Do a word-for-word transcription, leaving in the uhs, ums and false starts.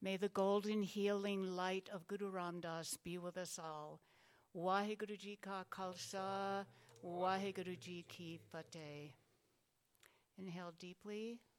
May the golden healing light of Guru Ram Das be with us all. Waheguru Ji Ka Khalsa, Waheguru Ji Ki Fateh. Inhale deeply.